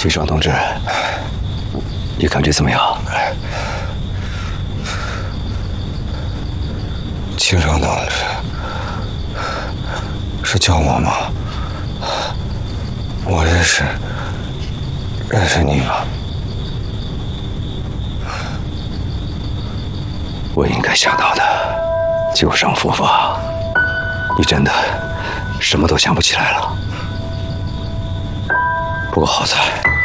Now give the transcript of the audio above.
秦爽同志，你感觉怎么样？ 秦爽同志，是叫我吗？我认识你吗？ 我应该想到的，旧伤复发，你真的什么都想不起来了。不过好在。